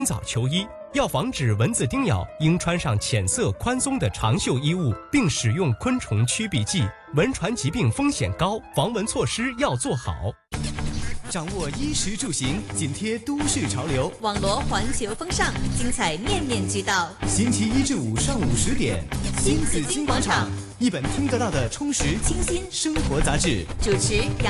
早求医。要防止蚊子叮咬，应穿上浅色宽松的长袖衣物，并使用昆虫驱避剂。蚊传疾病风险高，防蚊措施要做好。 掌握衣食住行，紧贴都市潮流， 网罗环球风尚，精彩面面俱到。 星期一至五上午10点，新紫金广场，一本听得到的充实清新生活杂志。 主持杨